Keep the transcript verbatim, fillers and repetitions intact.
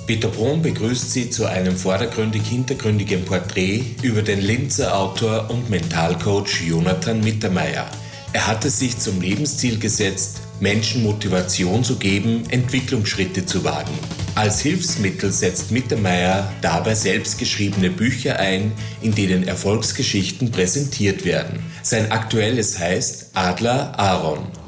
Peter Brun begrüßt Sie zu einem vordergründig-hintergründigen Porträt über den Linzer Autor und Mentalcoach Jonathan Mittermeier. Er hat es sich zum Lebensziel gesetzt, Menschen Motivation zu geben, Entwicklungsschritte zu wagen. Als Hilfsmittel setzt Mittermeier dabei selbstgeschriebene Bücher ein, in denen Erfolgsgeschichten präsentiert werden. Sein aktuelles heißt Adler Aaron.